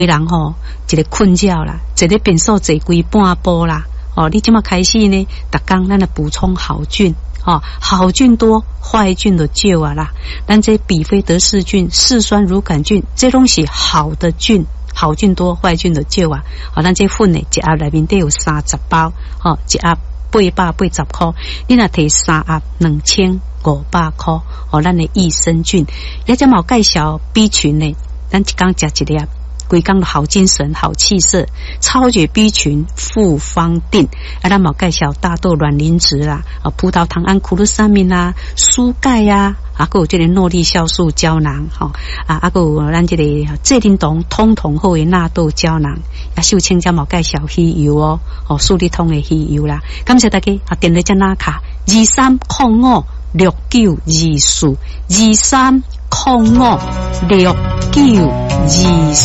人吼一个困扰啦，一个便所坐规半步啦。你即马开始呢，逐工咱来补充好菌。好菌多，坏菌就少啊啦。咱这比菲德氏菌、嗜酸乳杆菌，这拢是好的菌，好菌多，坏菌就少啊。咱这粉呢，一盒内面都有30包，一盒880块，你若摕3盒2500块，咱的益生菌，也只毛介绍 B 群呢，咱一工食一粒。规工的好精神、好气色，超绝 B 群复方定，咱冇介绍大豆卵磷脂啦，葡萄糖胺库鲁沙明啦，蔬钙呀，还有这个诺丽酵素胶囊，还有咱这个蔗灵酮通通好的纳豆胶囊，秀清家冇介绍鱼油数理通的鱼油啦，感谢大家点了这拉卡2305692423056924。